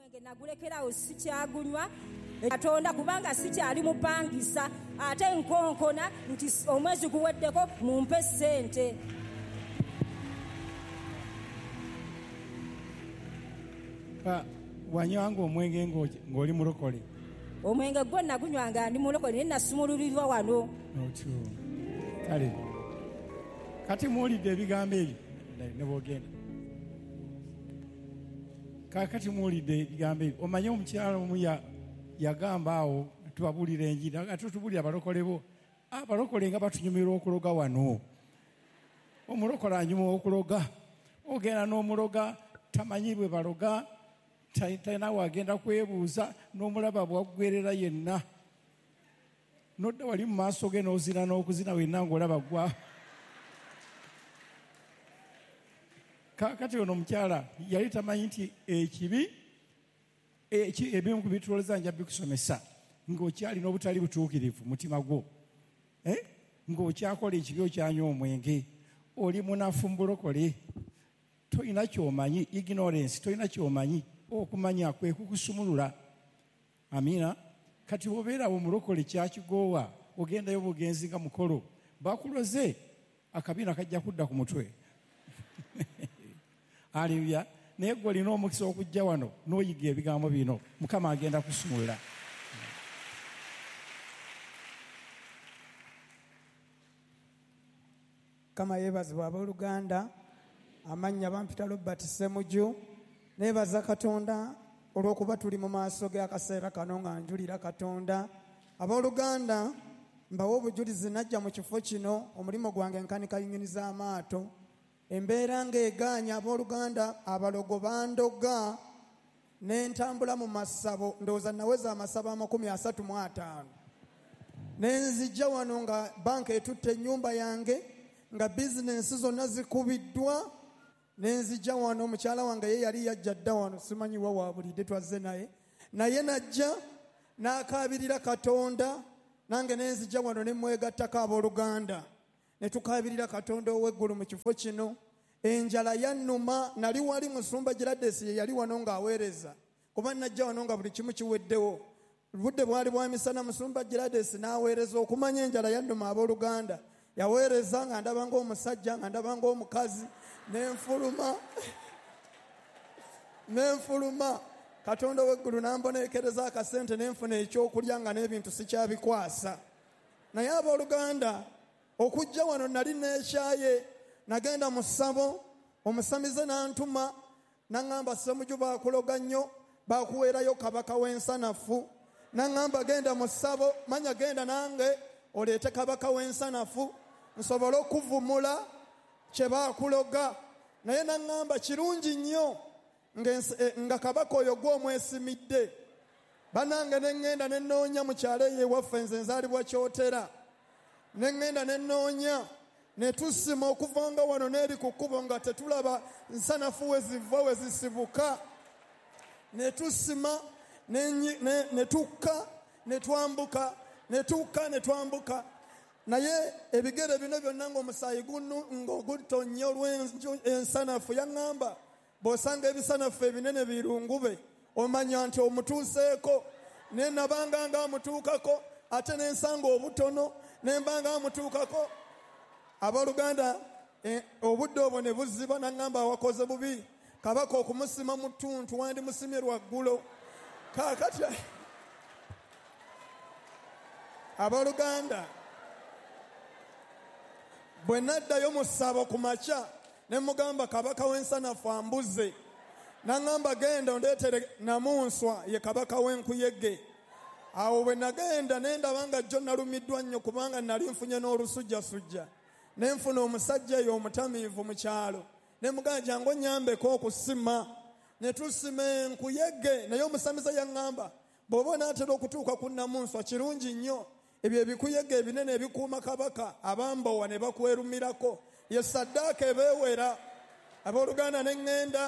omwenge nagulekerawo sikyagunywa Katonda kubanga sikyali mupangisa ate nkonkona nti omwezi guweddeko mumpe ssente. Wanywanga omwenge ng'oli mulokole? Omwenge gwo nagunywanga ndi mulokole naye nasumulurirwa wano. Kale kati muwulidde ebigambo ebyo ne boogenda. Kakati muwulidde ebigambo ebyo. Omanye omukyala omu yagamba awo tubabuulira enjiri ate tubuulira abalokole bo. Abalokole nga batunyumira okuloga wano. Omulokole anyuma okuloga. Ogenda n'omuloga tamanyi bwe baloga. Talina wagenda kwebuuza n'omulaba bwaggwerera yenna. Nodda wali mu maaso ge n'ozina n'okuzina wenna ng'olaba gwa. Kakati ono omukyala yali tamanyi nti ekibi ebimu ku bitulowooza nja bikusomesa ng'okyalina obutali butuukirivu mutima gwo. Ng'okyakola ekibi okyanywa omwenge. Oli munafu mu bulokole. Tolina ky'omanyi, ignorance, tolina ky'omanyi. Okumanya kwe kukusumulula. Amina. Kati bw'obeerawo omulokole kyakigoowa ogendayo bugenzi nga mukolo bakuloze akabiina kajja kudda ku mutwe. Haleluya. Naye gwe olina omukisa okujja wano n'oyiga ebigambo bino Mukama agenda kusumulula. Kama yeebazibwa abooluganda, amannya bampita Robert Ssemuju. Neebaza Katonda olw'okuba tuli mu maaso ge akaseera kano nga njulira Katonda. Abooluganda, mbawa obujulizi najja mu kifo kino omulimu gwange nkanika yinginiza amaato. Embeera ng'egaanya abooluganda abalogo bandoga n'entambula mu masabo ndowooza naweza amasabo 35. Nenzijja wano nga banka etutte ennyumba yange nga bizinensi zonna zikubiddwa. Nenzijja wano mukyala wange ye yali yajja dda wano simanyi wa wabulidde twazze naye najja n'akaabirira Katonda nange nenzijja wano ne mwegattako abooluganda ne tukaabirira Katonda ow'eggulu mu kifo kino. Enjala yannuma nali wali Musumba Gladys ye yali wano ng'aweereza kuba najja wano nga buli kimu kiweddewo. Budde bwali bwa misana Musumba Gladys n'aweereza okumanya enjala yannuma abooluganda. Yaweereza nga ndaba ng'omusajja nga ndaba ng'omukazi nenfuluma Katonda w'eggulu n'ambonekereza akasente nenfuna ekyokulya nga n'ebintu sikyabikwasa. Naye abooluganda okujja wano nali neekyaye nagenda mu ssabo omusamize n'antuma n'aŋŋamba Ssemuju baakuloga nnyo baakuweerayo kabaka w'ensanafu. N'aŋŋamba genda mu ssabo manya genda nange oleete kabaka w'ensanafu nsobole okuvumula kye baakuloga. Naye n'aŋŋamba kirungi nnyo nga kabaka oyo gw'omwesimidde. Bannange ne ŋŋenda ne nnoonya mu kyalo eyo ewaffe nze nzaalibwa Kyotera. Ne ŋŋenda ne nnoonya ne tusima okuvanga wano n'eri ku kkubo nga tetulaba nsanafu we ziva we zisibuka. Ne tusima ne tukka ne twambuka ne tukka ne twambuka. Naye ebigere bino byonna ng'omusaayi ng'ogutonnya olw'ensanafu yaŋŋamba bw'osanga ebisanafu ebinene birungube omanya nti omutuuseeko. Ne nabanga ng'amutuukako ate ne nsanga obutono ne mbanga amutuukako. Abooluganda obudde obwo ne buziba n'aŋŋamba awakoze bubi kabaka okumusima mu ttuntu wandimusimye lwaggulo. Kaakati abooluganda bwe naddayo mu ssabo ku makya ne mugamba kabaka w'ensanafu ambuze. N'aŋŋamba genda ondeetere Namunswa ye kabaka w'enkuyege. Awo bwe nagenda ne ndaba nga jjo nalumiddwa nnyo kubanga nali nfunye n'olusujjasujja. Ne nfuna omusajja eyo omutamiivu mu kyalo. Ne mugamba jangu onnyambeko okusima. Ne tusima enkuyege naye omusamiza yaŋŋamba bw'oba onaatera okutuuka ku Namunswa kirungi nnyo. Ebyo ebikuyege ebinene ebikuuma kabaka abambowa ne bakwerumirako ye saddaaka ebeewera. Abooluganda ne ŋŋenda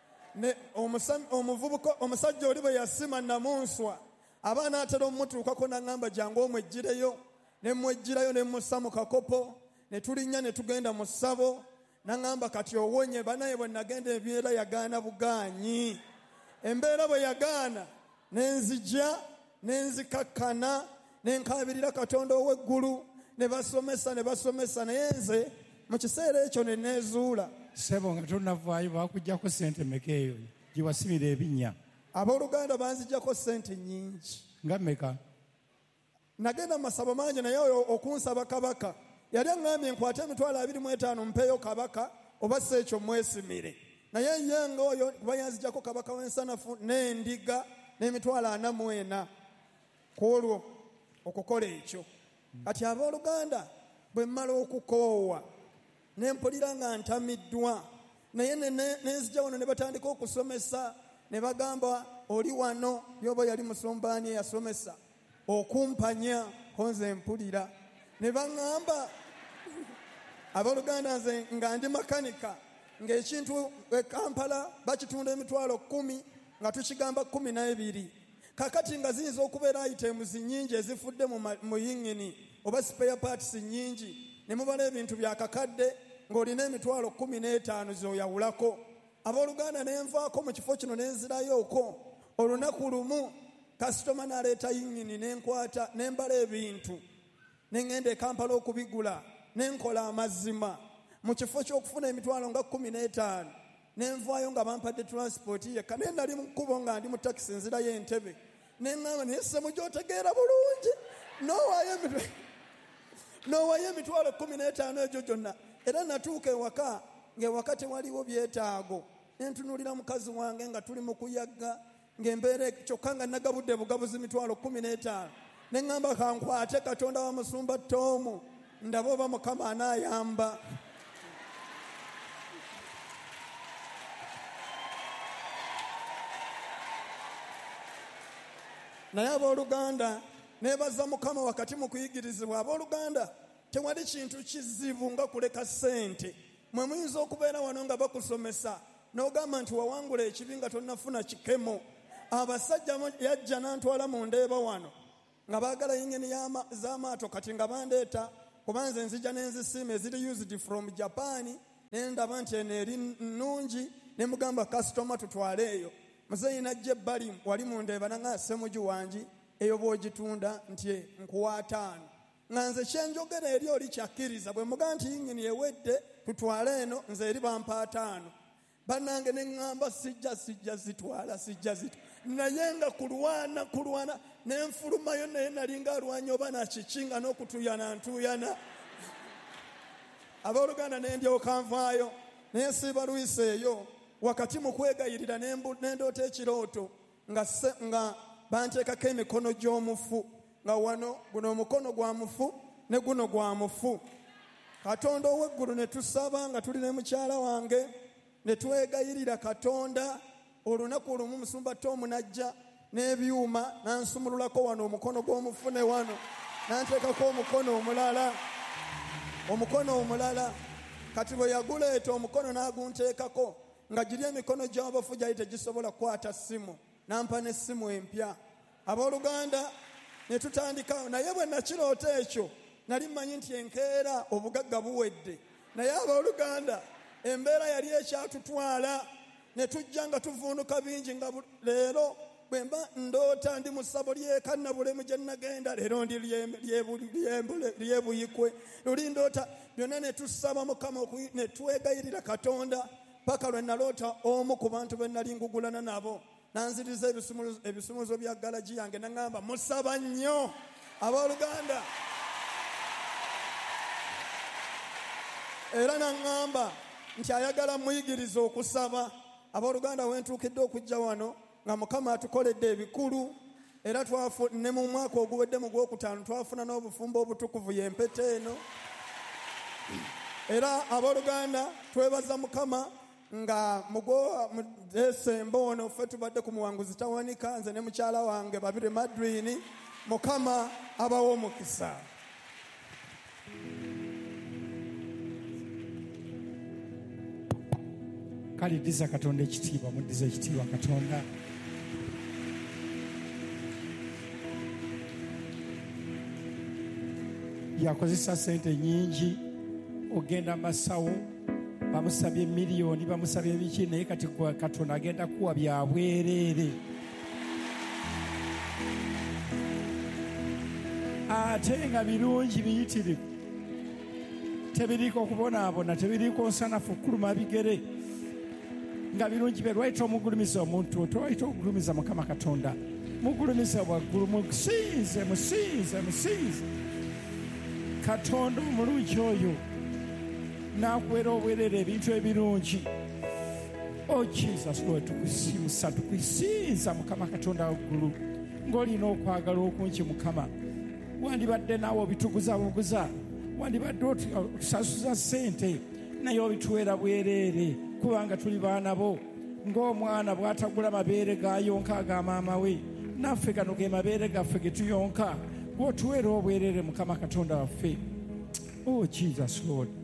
omusajja oli bwe yasima Namunswa aba anaatera omutuukako n'aŋŋamba jangu omwejjireyo. Ne mwejjirayo ne mussa mu kakopo ne tulinnya ne tugenda mu ssabo. N'aŋŋamba kati owonye banaye bwe nagenda ebyera yagaana bugaanyi. embeera bwe yagaana nenzija nenzikakkana nenkabirira Katonda ow'eggulu ne basomesa naye nze mu kiseera ekyo ne neezuula. Ssebo nga tonnavaayo baakuggyako ssente meka eyo gye wasimira ebinnya? Abooluganda banziggyako ssente nnyingi. Nga mmeka? Nagenda mu masabo mangi naye oyo okunsaba kabaka yali aŋŋambye nkwate $25,000 mpeeyo kabaka oba si ekyo mwesimire. Naye ye ng'oyo kuba yanziggyako kabaka w'ensanafu n'endiga $40,000 ku olwo okukola ekyo. Kati abooluganda bwe mmala okukoowa ne mpulira nga ntamiddwa naye nenzija wano ne batandika okusomesa ne bagamba oli wano yoba yali musombaani eyasomesa okumpanya konze mpulira ne baŋŋamba abooluganda nze nga ndi makanika ng'ekintu Kampala bakitunda $10,000 nga tukigamba 12 kakati nga ziyinza okubeera items nnyingi ezifudde mu yingini oba spare parts nnyingi ne mubala ebintu byakakadde ng'olina $15,000 zoyawulako. Abooluganda ne nvaako mu kifo kino ne nzirayooko olunaku lumu kasitoma n'aleeta yingini ne nkwata ne mbala ebintu ne ngenda e Kampala okubigula ne nkola amazima mu kifo ky'okufuna $15,000 ne nvaayo nga bampadde transport yekka naye nali mu kkubo nga ndi mu takisi nzirayo Entebbe ne ŋŋamba naye ssemu gy'otegeera bulungi n'owaayo $15,000 egyo gyonna. Era natuuka ewaka ng'ewaka tewaliwo byetaago ne ntunuulira mukazi wange nga tuli mu kuyagga ng'embeera kyokka nga nagabudde bugabuzi $15,000 ne ŋŋamba kankwate Katonda wa Musumba Tom ndaba oba Mukama anaayamba. Naye abooluganda neebaza Mukama wakati mu kuyigirizibwa. Abooluganda tewali kintu kizibu nga kuleka ssente. Mwe muyinza okubeera wano nga bakusomesa n'ogamba nti wawangula ekibi nga tonnafuna kikemo. Abasajja yajja n'antwala mu Ndeeba wano nga baagala yingini z'amaato kati nga bandeeta kuba nze nzija n'enzisiima eziri used from Japan ne ndaba nti eno eri nnungi ne mugamba kasitoma tutwale eyo. Muzeeyi najja ebbali wali mu Ndeeba nanga Ssemugi wangi eyo bw'ogitunda nti nkuwa 5 nga nze kyenjogera eri oli kyakkiriza bwe mugaa nti yingini ewedde tutwale eno nze eri bampa 5 bannange ne ŋŋamba sijja zitwala naye nga kulwana ne nfulumayo naye nalinga alwanya oba nakiki nga n'okutuyana ntuyana. Abooluganda ne ndyoka nvaayo ne nsiiba Luyisa eyo wakati mu kwegayirira ne ndoota ekirooto nga banteekako emikono gy'omufu nga wano guno omukono gwa mufu ne guno gwa mufu. Katonda ow'eggulu ne tusaba nga tuli ne mukyala wange ne twegayirira Katonda. Olunaku olumu Musumba Tom najja n'ebyuma nansumululako wano omukono gw'omufu ne wano nanteekako omukono omulala kati bwe yaguleeta omukono n'agunteekako nga giri emikono gy'abafu gyali tegisobola kukwata ssimu nampa n'essimu empya. Abooluganda ne tutandikawo naye bwe nakiroota ekyo nali mmanyi nti enkeera obugagga buwedde naye abooluganda embeera yali ekyatutwala ne tujja nga tuvuunuka bingi nga leero bwe mba ndoota ndi mu ssabo ly'ekannabulemu gye nagenda leero ndi lyebuyikwe luli ndoota byonna ne tusaba Mukama ne twegayirira Katonda paka lwe naloota omu ku bantu be nali ngugulana nabo nanziriza ebisumuzo bya galagi yange naŋŋamba musaba nnyo. Abooluganda era naŋŋamba nti ayagala muyigiriza okusaba. Abooluganda wentuukidde okujja wano nga Mukama atukoledde ebikulu era ne mu mwaka oguwedde mu Gwokutaano twafuna n'obufumbo obutukuvu y'empeta eno. Era abooluganda twebaza Mukama nga mu Desemba ono ffe tubadde ku muwanguzi tawanika nze ne mukyala wange babiri Madrini. Mukama abawo omukisa. Kale ddiza Katonda ekitiibwa, muddiza ekitiibwa Katonda. Yakozesa ssente nnyingi, ogenda masawo bamusabye miliyoni, bamusabye biki, naye kati Katonda agenda kuwa bya bwereere. Ate nga birungi biyitirivu, tebiriiko kubonaabona, tebiriiko nsanafu kuluma bigere, nga birungi bye. Lwayita omugulumiza omuntu, tolwayita okugulumiza Mukama Katonda, mugulumiza waggulu, musiize Katonda omulungi oyo n'akuwera obwerere ebintu ebirungi. Oh Jesus Lord, tukusiiza Mukama Katonda waggulu, ng'olina okwagala okungi Mukama. Wandibadde naawe obituguzabuguza, wandibadde otusasuza ssente, naye obituweera bwereere, kubanga tuli baana bo. Ng'omwana bw'atagula mabeere gayonka aga maama we, naffe gano ge mabeere gaffe ge tuyonka, gw'otuweera obwereere Mukama Katonda waffe. Oh Jesus Lord,